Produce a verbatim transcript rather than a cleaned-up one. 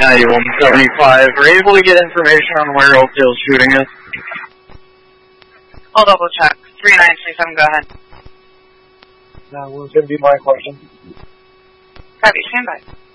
ninety-one seventy-five. Are you able to get information on where Oakdale's shooting is? I'll double check. three nine three seven, go ahead. That was going to be my question. Copy, stand by.